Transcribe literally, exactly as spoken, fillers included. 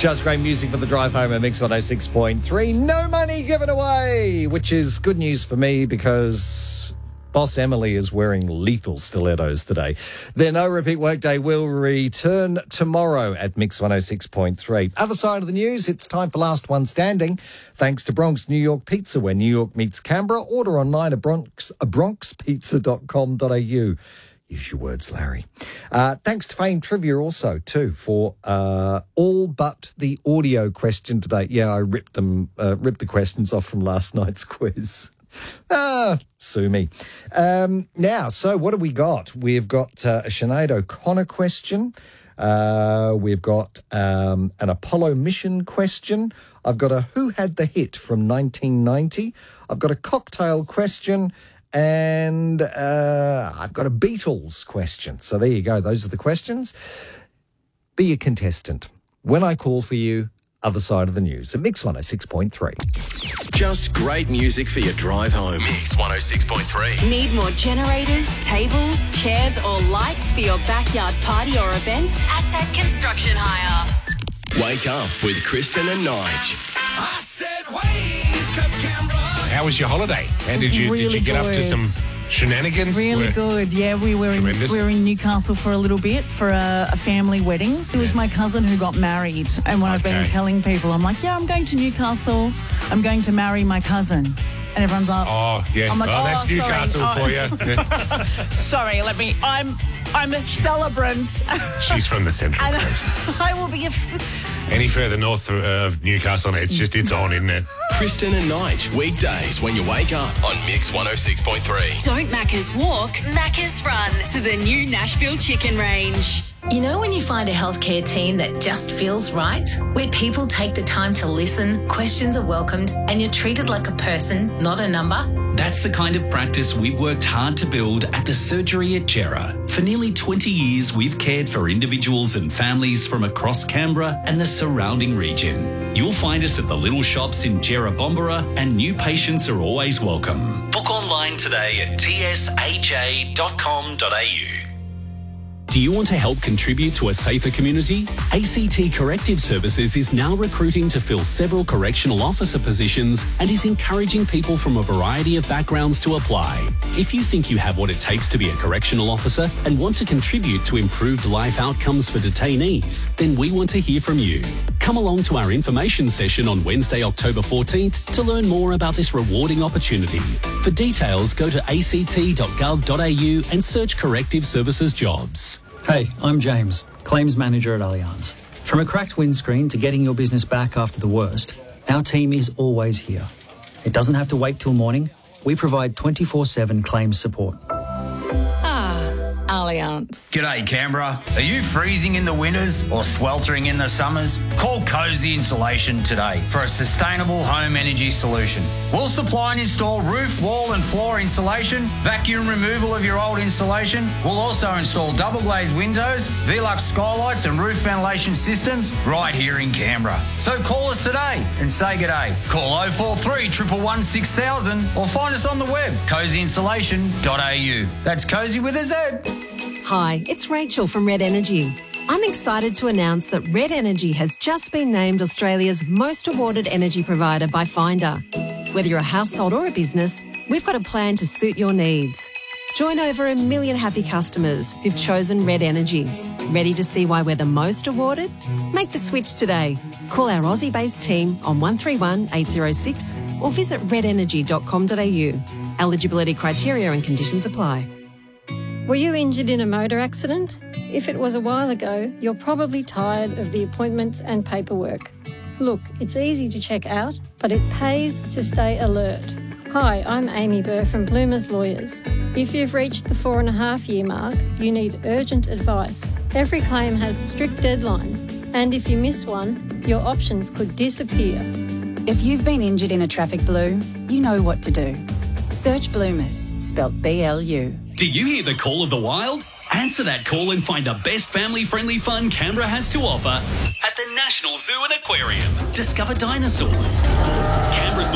Just great music for the drive home at Mix one oh six point three. No money given away, which is good news for me because Boss Emily is wearing lethal stilettos today. Their No Repeat Workday will return tomorrow at Mix one oh six point three. Other side of the news, it's time for Last One Standing. Thanks to Bronx New York Pizza, where New York meets Canberra. Order online at bronx, bronx pizza dot com dot a u. Use your words, Larry. Uh, thanks to Fame Trivia also, too, for uh, all but the audio question today. Yeah, I ripped them, uh, ripped the questions off from last night's quiz. Ah, sue me. Um, now, so what have we got? We've got uh, a Sinead O'Connor question. Uh, we've got um, an Apollo mission question. I've got a Who Had the Hit from nineteen ninety. I've got a cocktail question. And uh, I've got a Beatles question. So there you go. Those are the questions. Be a contestant. When I call for you, other side of the news at Mix one oh six point three. Just great music for your drive home. Mix one oh six point three. Need more generators, tables, chairs or lights for your backyard party or event? Asset Construction Hire. Wake up with Kristen and Nige. I said wake up, Canberra. How was your holiday? And did you really did you get good. up to some shenanigans? Really Were- good. Yeah, we were in, Tremendous. we were in Newcastle for a little bit for a, a family wedding. So it was my cousin who got married. And when I've been Okay. telling people, I'm like, yeah, I'm going to Newcastle. I'm going to marry my cousin. And everyone's like, Oh, yeah. I'm like, oh, oh, that's sorry. Newcastle Oh. for you. Yeah. sorry, let me, I'm I'm a celebrant. She's from the Central And Coast. I will be a... F- Any further north of Newcastle, it's just, it's on, isn't it? Kristen and Nige, weekdays when you wake up on Mix one oh six point three. Don't Macca's walk, Macca's run to the new Nashville Chicken Range. You know when you find a healthcare team that just feels right? Where people take the time to listen, questions are welcomed, and you're treated like a person, not a number? That's the kind of practice we've worked hard to build at the Surgery at Gera. For nearly twenty years, we've cared for individuals and families from across Canberra and the surrounding region. You'll find us at the little shops in Gera Bombera, and new patients are always welcome. Book online today at t s a j dot com dot a u. Do you want to help contribute to a safer community? A C T Corrective Services is now recruiting to fill several correctional officer positions and is encouraging people from a variety of backgrounds to apply. If you think you have what it takes to be a correctional officer and want to contribute to improved life outcomes for detainees, then we want to hear from you. Come along to our information session on Wednesday, October fourteenth to learn more about this rewarding opportunity. For details, go to a c t dot gov dot a u and search Corrective Services jobs. Hey, I'm James, Claims Manager at Allianz. From a cracked windscreen to getting your business back after the worst, our team is always here. It doesn't have to wait till morning. We provide twenty-four seven claims support. Allianz. G'day, Canberra. Are you freezing in the winters or sweltering in the summers? Call Cozy Insulation today for a sustainable home energy solution. We'll supply and install roof, wall and floor insulation, vacuum removal of your old insulation. We'll also install double glazed windows, Velux skylights and roof ventilation systems right here in Canberra. So call us today and say g'day. Call oh four three, one one one, six thousand or find us on the web, cozy insulation dot a u. That's Cozy with a Z. Hi, it's Rachel from Red Energy. I'm excited to announce that Red Energy has just been named Australia's most awarded energy provider by Finder. Whether you're a household or a business, we've got a plan to suit your needs. Join over a million happy customers who've chosen Red Energy. Ready to see why we're the most awarded? Make the switch today. Call our Aussie-based team on one three one, eight zero six or visit red energy dot com dot a u. Eligibility criteria and conditions apply. Were you injured in a motor accident? If it was a while ago, you're probably tired of the appointments and paperwork. Look, it's easy to check out, but it pays to stay alert. Hi, I'm Amy Burr from Bloomer's Lawyers. If you've reached the four and a half year mark, you need urgent advice. Every claim has strict deadlines, and if you miss one, your options could disappear. If you've been injured in a traffic blue, you know what to do. Search Bloomers, spelt B L U. Do you hear the call of the wild? Answer that call and find the best family-friendly fun Canberra has to offer at the National Zoo and Aquarium. Discover dinosaurs,